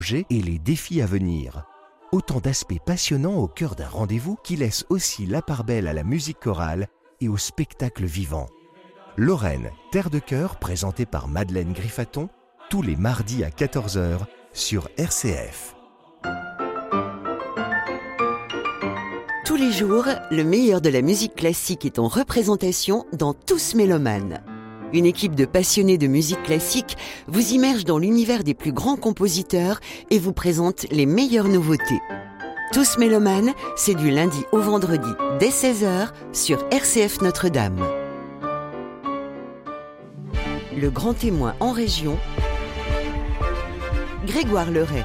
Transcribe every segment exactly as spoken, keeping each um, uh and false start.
et les défis à venir. Autant d'aspects passionnants au cœur d'un rendez-vous qui laisse aussi la part belle à la musique chorale et au spectacle vivant. Lorraine, Terre de Cœur, présentée par Madeleine Griffaton, tous les mardis à quatorze heures sur R C F. Tous les jours, le meilleur de la musique classique est en représentation dans Tous Mélomanes. Une équipe de passionnés de musique classique vous immerge dans l'univers des plus grands compositeurs et vous présente les meilleures nouveautés. Tous Mélomanes, c'est du lundi au vendredi dès seize heures sur R C F Notre-Dame. Le grand témoin en région, Grégoire Leray.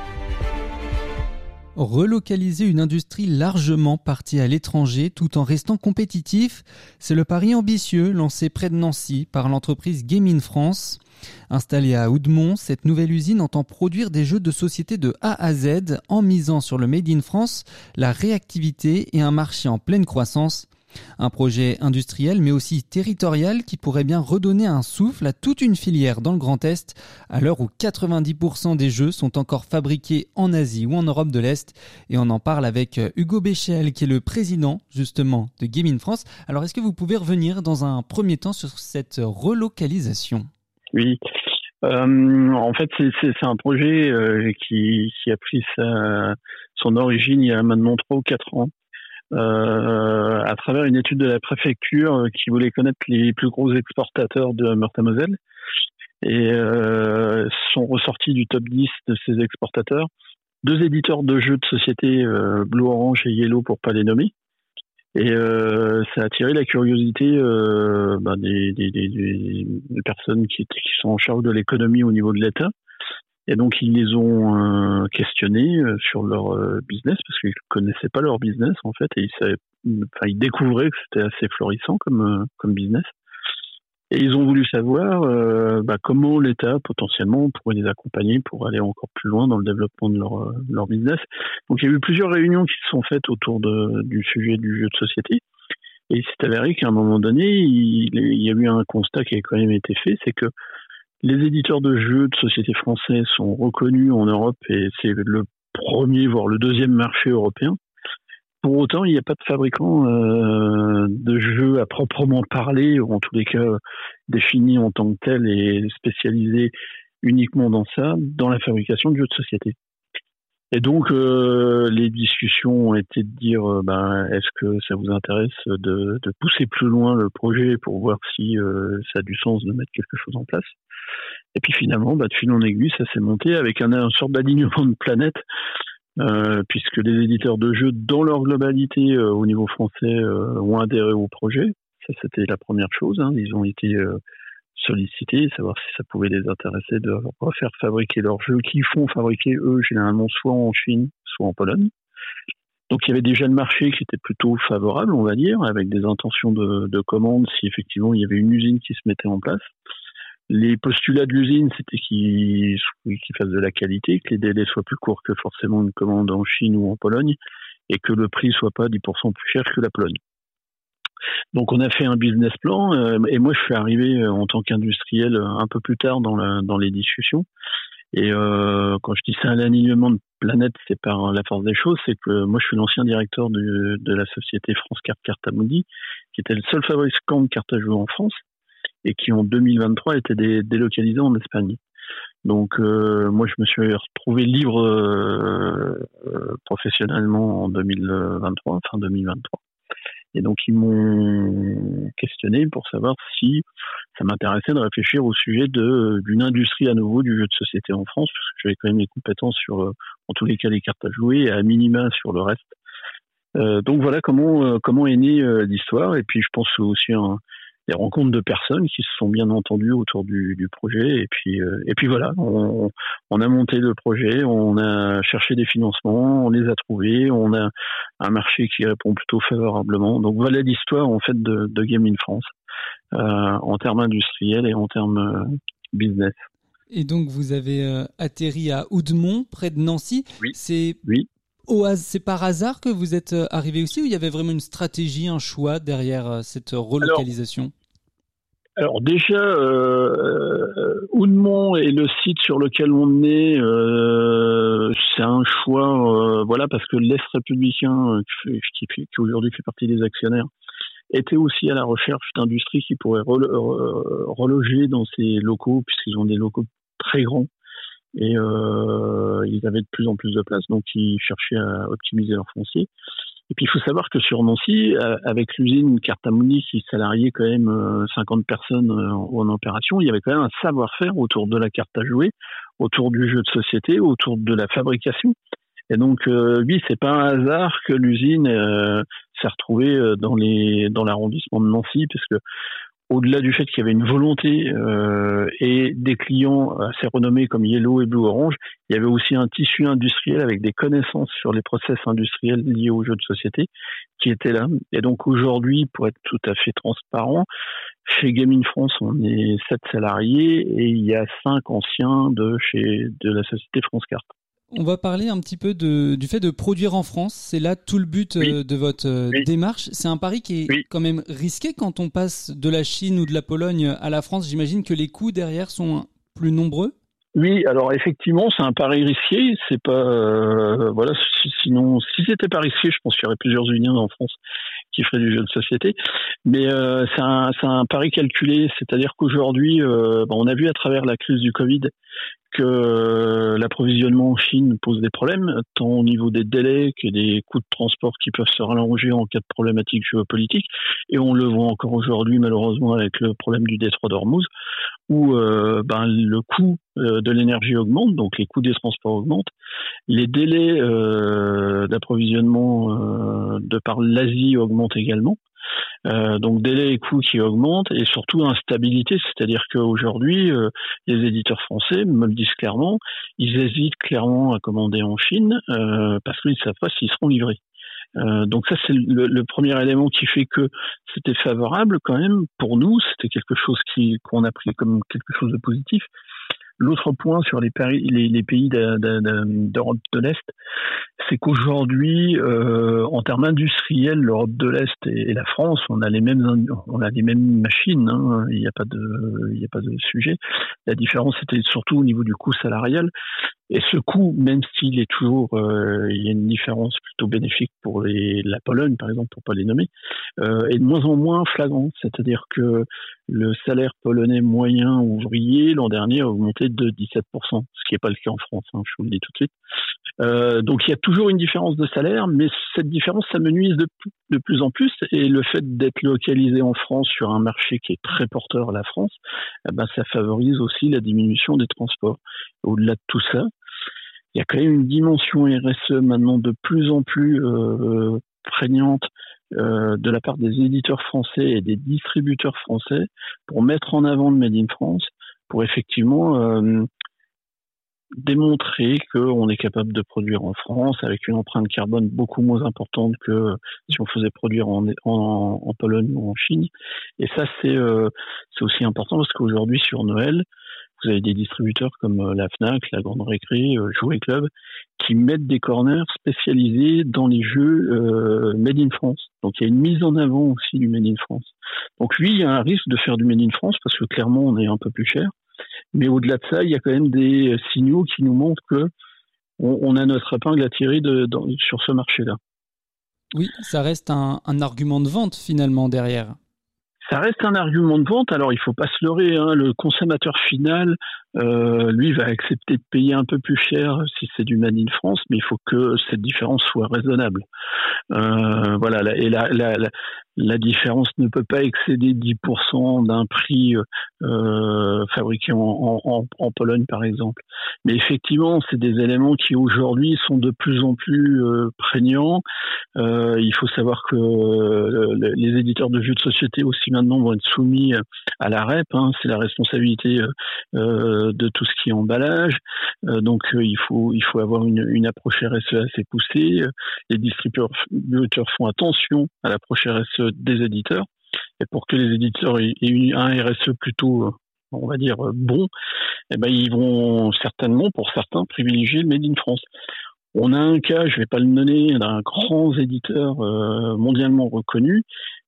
Relocaliser une industrie largement partie à l'étranger tout en restant compétitif, c'est le pari ambitieux lancé près de Nancy par l'entreprise Game in France. Installée à Oudemont, cette nouvelle usine entend produire des jeux de société de A à Z en misant sur le Made in France, la réactivité et un marché en pleine croissance. Un projet industriel mais aussi territorial qui pourrait bien redonner un souffle à toute une filière dans le Grand Est à l'heure où quatre-vingt-dix pour cent des jeux sont encore fabriqués en Asie ou en Europe de l'Est. Et on en parle avec Hugo Béchel qui est le président justement de Game in France. Alors est-ce que vous pouvez revenir dans un premier temps sur cette relocalisation ? Oui, euh, en fait c'est, c'est, c'est un projet euh, qui, qui a pris sa, son origine il y a maintenant trois ou quatre ans. Euh, à travers une étude de la préfecture euh, qui voulait connaître les plus gros exportateurs de Meurthe-et-Moselle et euh, sont ressortis du top dix de ces exportateurs deux éditeurs de jeux de société, euh, Blue Orange et Yellow pour pas les nommer, et euh, ça a attiré la curiosité euh, bah, des, des, des, des personnes qui, étaient, qui sont en charge de l'économie au niveau de l'État. Et donc, ils les ont euh, questionnés euh, sur leur euh, business, parce qu'ils ne connaissaient pas leur business, en fait, et ils, savaient, enfin, ils découvraient que c'était assez florissant comme, euh, comme business. Et ils ont voulu savoir euh, bah, comment l'État, potentiellement, pourrait les accompagner pour aller encore plus loin dans le développement de leur, euh, leur business. Donc, il y a eu plusieurs réunions qui se sont faites autour de, du sujet du jeu de société. Et il s'est avéré qu'à un moment donné, il, il y a eu un constat qui a quand même été fait, c'est que les éditeurs de jeux de société français sont reconnus en Europe et c'est le premier, voire le deuxième marché européen. Pour autant, il n'y a pas de fabricant euh, de jeux à proprement parler, ou en tous les cas défini en tant que tel et spécialisé uniquement dans ça, dans la fabrication de jeux de société. Et donc, euh, les discussions ont été de dire, euh, ben, est-ce que ça vous intéresse de, de pousser plus loin le projet pour voir si euh, ça a du sens de mettre quelque chose en place. Et puis finalement, bah, de fil en aiguille, ça s'est monté avec un, un sorte d'alignement de planète, euh, puisque les éditeurs de jeux, dans leur globalité, euh, au niveau français, euh, ont adhéré au projet. Ça, c'était la première chose. Hein. Ils ont été euh, sollicités, savoir si ça pouvait les intéresser de refaire fabriquer leurs jeux, qu'ils font fabriquer, eux, généralement, soit en Chine, soit en Pologne. Donc il y avait déjà le marché qui était plutôt favorable, on va dire, avec des intentions de, de commande, si effectivement il y avait une usine qui se mettait en place. Les postulats de l'usine, c'était qu'ils, qu'ils fassent de la qualité, que les délais soient plus courts que forcément une commande en Chine ou en Pologne, et que le prix soit pas dix pour cent plus cher que la Pologne. Donc on a fait un business plan, euh, et moi je suis arrivé euh, en tant qu'industriel euh, un peu plus tard dans, la, dans les discussions. Et euh, quand je dis c'est un alignement de planète, c'est par la force des choses, c'est que moi je suis l'ancien directeur de, de la société France Carte Cartamundi, qui était le seul fabricant de cartes à jouer en France, et qui en deux mille vingt-trois était dé- délocalisé en Espagne. Donc euh, moi je me suis retrouvé libre euh, euh, professionnellement en deux mille vingt-trois, fin deux mille vingt-trois. Et donc ils m'ont questionné pour savoir si ça m'intéressait de réfléchir au sujet de d'une industrie à nouveau du jeu de société en France, parce que j'avais quand même les compétences sur, euh, en tous les cas, les cartes à jouer, et à minima sur le reste. Euh, donc voilà comment euh, comment est née euh, l'histoire. Et puis je pense aussi un des rencontres de personnes qui se sont bien entendues autour du, du projet. Et puis, euh, et puis voilà, on, on a monté le projet, on a cherché des financements, on les a trouvés, on a un marché qui répond plutôt favorablement. Donc voilà l'histoire en fait de, de Game in France, euh, en termes industriels et en termes euh, business. Et donc vous avez euh, atterri à Oudemont, près de Nancy. Oui. C'est... Oui. Au has- c'est par hasard que vous êtes arrivé aussi, ou il y avait vraiment une stratégie, un choix derrière cette relocalisation ? Alors déjà, euh, Houdemont est le site sur lequel on est. Euh, c'est un choix, euh, voilà, parce que l'Est républicain, qui, qui, qui aujourd'hui fait partie des actionnaires, était aussi à la recherche d'industries qui pourraient relo- euh, reloger dans ces locaux, puisqu'ils ont des locaux très grands et euh, ils avaient de plus en plus de place, donc ils cherchaient à optimiser leur foncier. Et puis il faut savoir que sur Nancy, avec l'usine Cartamundi qui salariait quand même cinquante personnes en opération, il y avait quand même un savoir-faire autour de la carte à jouer, autour du jeu de société, autour de la fabrication. Et donc euh, oui, c'est pas un hasard que l'usine euh, s'est retrouvée dans les dans l'arrondissement de Nancy, parce que au-delà du fait qu'il y avait une volonté euh, et des clients assez renommés comme Yellow et Blue Orange, il y avait aussi un tissu industriel avec des connaissances sur les process industriels liés aux jeux de société qui étaient là. Et donc aujourd'hui, pour être tout à fait transparent, chez Gaming France, on est sept salariés et il y a cinq anciens de chez de la société France Carte. On va parler un petit peu de, du fait de produire en France. C'est là tout le but oui. euh, de votre euh, oui. démarche. C'est un pari qui est oui. quand même risqué quand on passe de la Chine ou de la Pologne à la France. J'imagine que les coûts derrière sont plus nombreux. Oui, alors effectivement, c'est un pari risqué. C'est pas euh, voilà. Sinon, si c'était pas risqué, je pense qu'il y aurait plusieurs unions en France qui feraient du jeu de société. Mais euh, c'est un c'est un pari calculé. C'est-à-dire qu'aujourd'hui, euh, bon, on a vu à travers la crise du Covid que l'approvisionnement en Chine pose des problèmes, tant au niveau des délais que des coûts de transport qui peuvent se rallonger en cas de problématique géopolitique. Et on le voit encore aujourd'hui, malheureusement, avec le problème du détroit d'Ormuz, où euh, ben, le coût euh, de l'énergie augmente, donc les coûts des transports augmentent. Les délais euh, d'approvisionnement euh, de par l'Asie augmentent également. Euh, donc délai et coûts qui augmentent et surtout instabilité, c'est-à-dire qu'aujourd'hui euh, les éditeurs français me le disent clairement, ils hésitent clairement à commander en Chine euh, parce qu'ils ne savent pas s'ils seront livrés. Euh, donc ça c'est le, le premier élément qui fait que c'était favorable quand même pour nous, c'était quelque chose qui qu'on a pris comme quelque chose de positif. L'autre point sur les, les, les pays de, de, de, d'Europe de l'Est, c'est qu'aujourd'hui, euh, en termes industriels, l'Europe de l'Est et, et la France, on a les mêmes, on a les mêmes machines. Hein, il n'y a pas de, il n'y a pas de sujet. La différence était surtout au niveau du coût salarial. Et ce coût, même s'il est toujours, euh, il y a une différence plutôt bénéfique pour les, la Pologne, par exemple, pour pas les nommer, euh, est de moins en moins flagrant. C'est-à-dire que le salaire polonais moyen ouvrier l'an dernier a augmenté de dix-sept pour cent, ce qui n'est pas le cas en France, hein, je vous le dis tout de suite. Euh, donc il y a toujours une différence de salaire, mais cette différence s'amenuise de, de plus en plus, et le fait d'être localisé en France sur un marché qui est très porteur à la France, eh ben, ça favorise aussi la diminution des transports. Au-delà de tout ça, il y a quand même une dimension R S E maintenant de plus en plus euh, prégnante euh, de la part des éditeurs français et des distributeurs français pour mettre en avant le Made in France, pour effectivement euh, démontrer qu'on est capable de produire en France avec une empreinte carbone beaucoup moins importante que si on faisait produire en, en, en Pologne ou en Chine. Et ça, c'est, euh, c'est aussi important parce qu'aujourd'hui, sur Noël, vous avez des distributeurs comme la Fnac, la Grande Récré, euh, Jouet Club, qui mettent des corners spécialisés dans les jeux euh, Made in France. Donc il y a une mise en avant aussi du Made in France. Donc oui, il y a un risque de faire du Made in France parce que clairement on est un peu plus cher. Mais au-delà de ça, il y a quand même des signaux qui nous montrent que on, on a notre épingle à tirer de, dans, sur ce marché-là. Oui, ça reste un, un argument de vente finalement derrière. Ça reste un argument de vente. Alors, il faut pas se leurrer, hein. Le consommateur final, euh, lui, va accepter de payer un peu plus cher si c'est du Made in France, mais il faut que cette différence soit raisonnable. Euh, voilà. Et la, la, la, la différence ne peut pas excéder dix pour cent d'un prix euh, fabriqué en, en, en Pologne, par exemple. Mais effectivement, c'est des éléments qui aujourd'hui sont de plus en plus euh, prégnants. Euh, il faut savoir que euh, les éditeurs de jeux de société aussi maintenant vont être soumis à la R E P. Hein, c'est la responsabilité euh, de tout ce qui est emballage. Euh, donc euh, il faut il faut avoir une, une approche R S E assez poussée. Les distributeurs font attention à l'approche R S E des éditeurs. Et pour que les éditeurs aient un R S E plutôt, on va dire, bon, eh ben ils vont certainement, pour certains, privilégier le Made in France. On a un cas, je ne vais pas le nommer, d'un grand éditeur euh, mondialement reconnu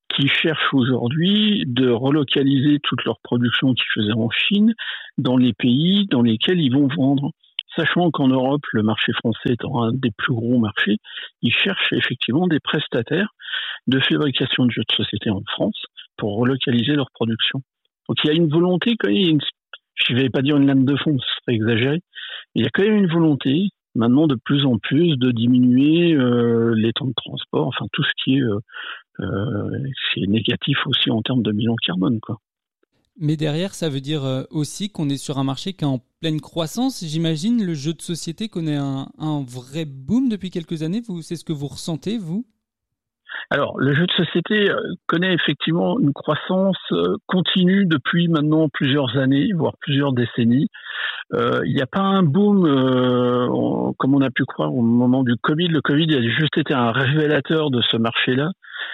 qui cherchent aujourd'hui de relocaliser toute leur production qu'ils faisaient en Chine dans les pays dans lesquels ils vont vendre. Sachant qu'en Europe, le marché français étant un des plus gros marchés, ils cherchent effectivement des prestataires de fabrication de jeux de société en France pour relocaliser leur production. Donc il y a une volonté, quand même, une, je ne vais pas dire une lame de fond, ce serait exagéré, mais il y a quand même une volonté maintenant de plus en plus de diminuer euh, les temps de transport, enfin tout ce qui est, euh, euh, c'est négatif aussi en termes de bilan carbone, quoi. Mais derrière, ça veut dire aussi qu'on est sur un marché qui est en pleine croissance. J'imagine le jeu de société connaît un, un vrai boom depuis quelques années. Vous, c'est ce que vous ressentez, vous ? Alors, le jeu de société connaît effectivement une croissance continue depuis maintenant plusieurs années, voire plusieurs décennies. Euh, il n'y a pas un boom euh, comme on a pu croire au moment du Covid. Le Covid a juste été un révélateur de ce marché-là.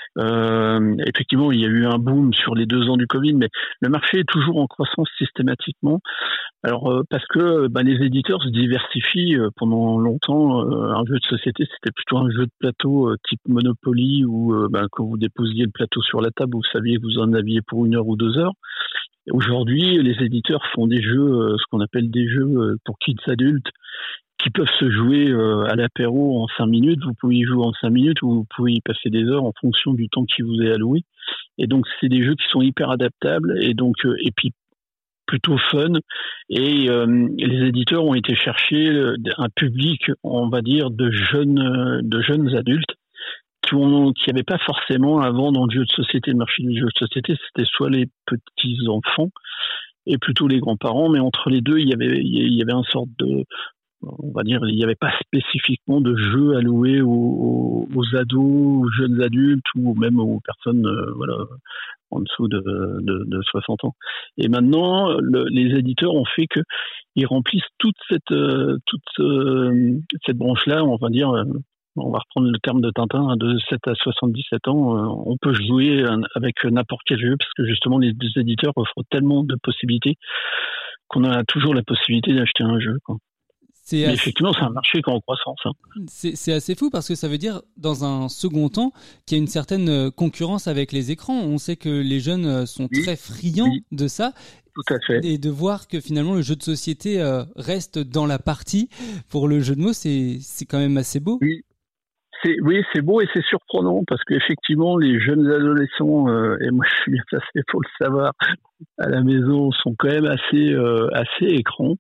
Euh, effectivement, il y a eu un boom sur les deux ans du Covid, mais le marché est toujours en croissance systématiquement. Alors, euh, parce que bah, les éditeurs se diversifient. Euh, pendant longtemps, euh, un jeu de société, c'était plutôt un jeu de plateau euh, type Monopoly, où euh, bah, quand vous déposiez le plateau sur la table, vous saviez que vous en aviez pour une heure ou deux heures. Et aujourd'hui, les éditeurs font des jeux, euh, ce qu'on appelle des jeux euh, pour kids adultes, qui peuvent se jouer euh, à l'apéro en cinq minutes. Vous pouvez y jouer en cinq minutes ou vous pouvez y passer des heures en fonction du temps qui vous est alloué. Et donc, c'est des jeux qui sont hyper adaptables et donc euh, et puis plutôt fun. Et euh, les éditeurs ont été chercher un public, on va dire, de jeunes, de jeunes adultes qui ont, qui n'avaient pas forcément avant dans le jeu de société, le marché du jeu de société, c'était soit les petits enfants et plutôt les grands-parents, mais entre les deux, il y avait, il y avait une sorte de, on va dire, il n'y avait pas spécifiquement de jeux alloués aux, aux ados, aux jeunes adultes ou même aux personnes, euh, voilà, en dessous de, de, de soixante ans. Et maintenant, le, les éditeurs ont fait que ils remplissent toute cette, euh, toute euh, cette branche-là, on va dire. Euh, on va reprendre le terme de Tintin, de sept à soixante-dix-sept ans, euh, on peut jouer avec n'importe quel jeu parce que justement les éditeurs offrent tellement de possibilités qu'on a toujours la possibilité d'acheter un jeu, quoi. C'est Mais assez... effectivement, c'est un marché qui est en croissance. Hein. C'est, c'est assez fou parce que ça veut dire, dans un second temps, qu'il y a une certaine concurrence avec les écrans. On sait que les jeunes sont oui, très friands oui. de ça. Tout à fait. Et de voir que finalement le jeu de société reste dans la partie, pour le jeu de mots, c'est, c'est quand même assez beau. Oui. C'est, oui, c'est beau et c'est surprenant parce qu'effectivement, les jeunes adolescents, euh, et moi je suis bien placé pour le savoir, à la maison, sont quand même assez, euh, assez écrans.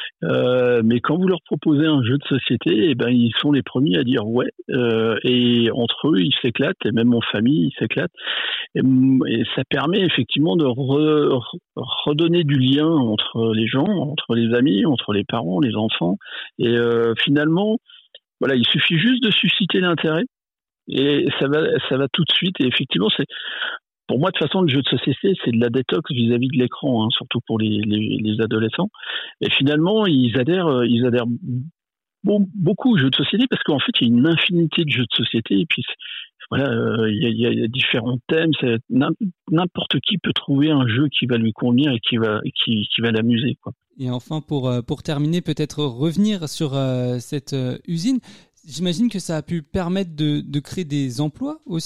Euh, mais quand vous leur proposez un jeu de société, eh ben, ils sont les premiers à dire ouais. Euh, et entre eux, ils s'éclatent, et même en famille, ils s'éclatent. Et, et ça permet effectivement de re, redonner du lien entre les gens, entre les amis, entre les parents, les enfants. Et euh, finalement, voilà, il suffit juste de susciter l'intérêt et ça va, ça va tout de suite. Et effectivement, c'est, pour moi, de toute façon, le jeu de société, c'est de la détox vis-à-vis de l'écran, hein, surtout pour les, les, les adolescents. Et finalement, ils adhèrent, ils adhèrent bon, beaucoup au jeu de société parce qu'en fait, il y a une infinité de jeux de société. Et puis, voilà, euh, il, y a, il y a différents thèmes. C'est, n'importe qui peut trouver un jeu qui va lui convenir et qui va, qui, qui va l'amuser, quoi. Et enfin, pour, pour terminer, peut-être revenir sur euh, cette euh, usine, j'imagine que ça a pu permettre de, de créer des emplois aussi ?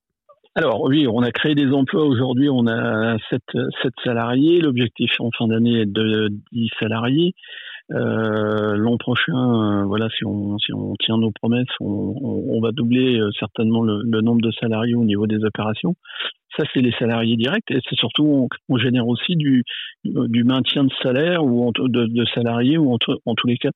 Alors oui, on a créé des emplois. Aujourd'hui, on a sept salariés. L'objectif en fin d'année est de dix salariés. Euh, l'an prochain, euh, voilà, si on, si on tient nos promesses, on, on, on va doubler euh, certainement le, le nombre de salariés au niveau des opérations. Ça, c'est les salariés directs et c'est surtout, on, on génère aussi du, du maintien de salaire ou en, de, de salariés ou en, en tous les cas,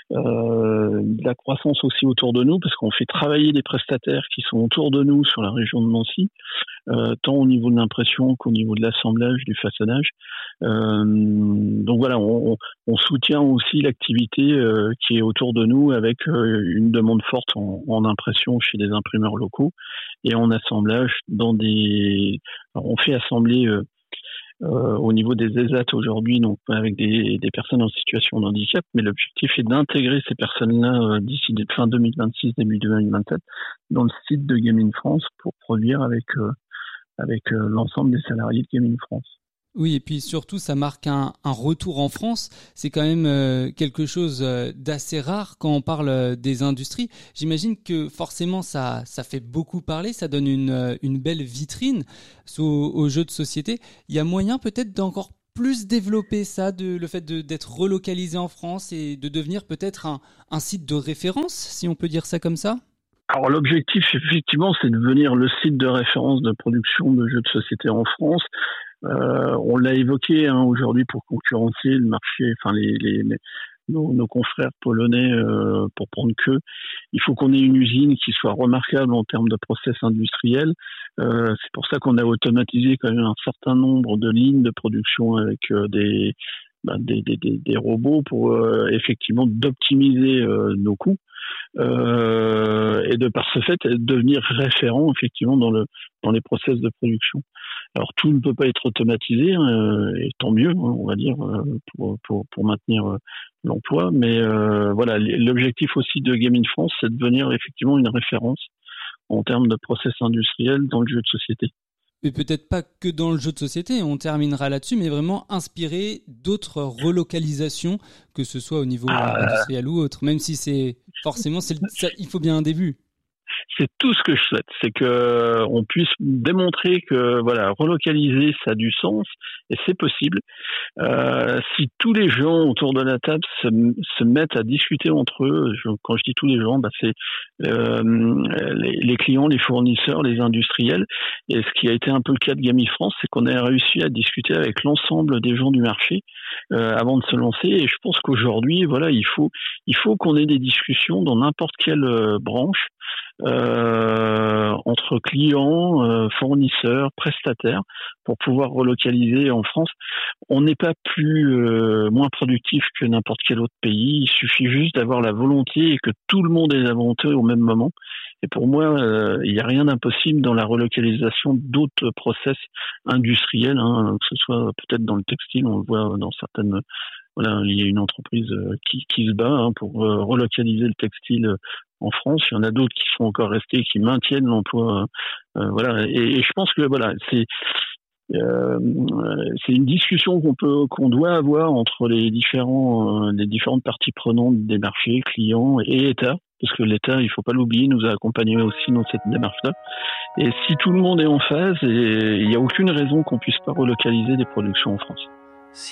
euh, de la croissance aussi autour de nous parce qu'on fait travailler des prestataires qui sont autour de nous sur la région de Nancy, euh, tant au niveau de l'impression qu'au niveau de l'assemblage, du façonnage. Euh, donc voilà, on, on, on soutient aussi l'activité euh, qui est autour de nous avec euh, une demande forte en, en impression chez des imprimeurs locaux et en assemblage dans des... Alors on fait assembler euh, euh, au niveau des E S A T aujourd'hui, donc avec des, des personnes en situation de handicap, mais l'objectif est d'intégrer ces personnes-là euh, d'ici fin deux mille vingt-six, début deux mille vingt-sept dans le site de Game in France pour produire avec, euh, avec euh, l'ensemble des salariés de Game in France. Oui, et puis surtout, ça marque un, un retour en France. C'est quand même euh, quelque chose euh, d'assez rare quand on parle euh, des industries. J'imagine que forcément, ça, ça fait beaucoup parler, ça donne une, euh, une belle vitrine aux, aux jeux de société. Il y a moyen peut-être d'encore plus développer ça, de, le fait de, d'être relocalisé en France et de devenir peut-être un, un site de référence, si on peut dire ça comme ça? Alors l'objectif, effectivement, c'est de devenir le site de référence de production de jeux de société en France. Euh, on l'a évoqué hein, aujourd'hui pour concurrencer le marché, enfin les, les, les nos, nos confrères polonais euh, pour prendre que. Il faut qu'on ait une usine qui soit remarquable en termes de process industriels. Euh, c'est pour ça qu'on a automatisé quand même un certain nombre de lignes de production avec euh, des, bah, des, des, des des robots pour euh, effectivement d'optimiser euh, nos coûts. Euh, et de par ce fait devenir référent effectivement dans le dans les process de production. Alors tout ne peut pas être automatisé hein, et tant mieux hein, on va dire pour pour pour maintenir euh, l'emploi, mais euh, voilà l'objectif aussi de Game in France c'est de devenir effectivement une référence en termes de process industriel dans le jeu de société. Mais peut-être pas que dans le jeu de société, on terminera là-dessus, mais vraiment inspiré d'autres relocalisations, que ce soit au niveau ah, industriel ou autre, même si c'est forcément, c'est, ça, il faut bien un début. C'est tout ce que je souhaite, c'est que on puisse démontrer que voilà relocaliser ça a du sens et c'est possible. Euh, si tous les gens autour de la table se, se mettent à discuter entre eux, je, quand je dis tous les gens, bah c'est euh, les, les clients, les fournisseurs, les industriels. Et ce qui a été un peu le cas de Game in France, c'est qu'on a réussi à discuter avec l'ensemble des gens du marché euh, avant de se lancer. Et je pense qu'aujourd'hui, voilà, il faut il faut qu'on ait des discussions dans n'importe quelle euh, branche. Euh, entre clients, euh, fournisseurs, prestataires, pour pouvoir relocaliser en France. On n'est pas plus euh, moins productif que n'importe quel autre pays. Il suffit juste d'avoir la volonté et que tout le monde ait la volonté au même moment. Et pour moi, euh, il n'y a rien d'impossible dans la relocalisation d'autres process industriels, hein, que ce soit peut-être dans le textile, on le voit dans certaines. Voilà, il y a une entreprise qui, qui se bat hein, pour euh, relocaliser le textile en France. Il y en a d'autres qui sont encore restés, qui maintiennent l'emploi. Euh, voilà, et, et je pense que voilà, c'est euh, c'est une discussion qu'on peut, qu'on doit avoir entre les différents, euh, les différentes parties prenantes des marchés, clients et État, parce que l'État, il faut pas l'oublier, nous a accompagnés aussi dans cette démarche-là. Et si tout le monde est en phase, et il n'y a aucune raison qu'on puisse pas relocaliser des productions en France.